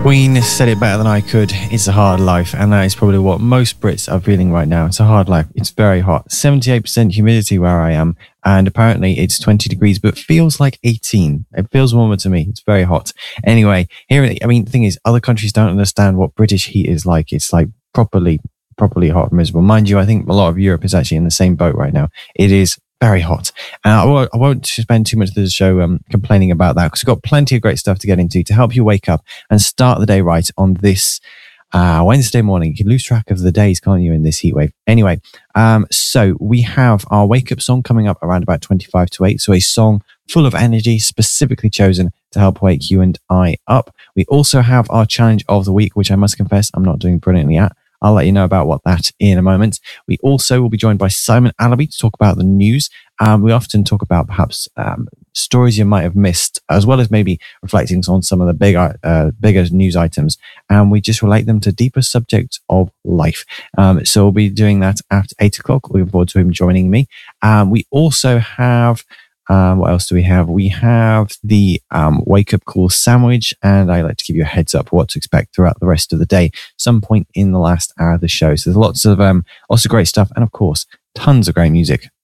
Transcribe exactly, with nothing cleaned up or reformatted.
Queen said it better than I could. It's a hard life, and that is probably what most Brits are feeling right now. It's a hard life. It's very hot. seventy-eight percent humidity where I am, and apparently it's twenty degrees, but feels like eighteen. It feels warmer to me. It's very hot. Anyway, here, I mean, the thing is, other countries don't understand what British heat is like. It's like properly, properly hot and miserable. Mind you, I think a lot of Europe is actually in the same boat right now. It is very hot. Uh, I, won't, I won't spend too much of the show um, complaining about that, because we've got plenty of great stuff to get into to help you wake up and start the day right on this uh, Wednesday morning. You can lose track of the days, can't you, in this heat wave? Anyway, um, so we have our wake up song coming up around about twenty-five to eight. So a song full of energy, specifically chosen to help wake you and I up. We also have our challenge of the week, which I must confess I'm not doing brilliantly at. I'll let you know about what that in a moment. We also will be joined by Simon Allaby to talk about the news. Um, we often talk about perhaps um, stories you might have missed, as well as maybe reflecting on some of the bigger, uh, bigger news items. And we just relate them to deeper subjects of life. Um, so we'll be doing that after eight o'clock. Looking forward to him joining me. Um, we also have... Um, what else do we have? We have the um, wake up call sandwich, and I like to give you a heads up what to expect throughout the rest of the day, some point in the last hour of the show. So there's lots of um, lots of great stuff, and of course, tons of great music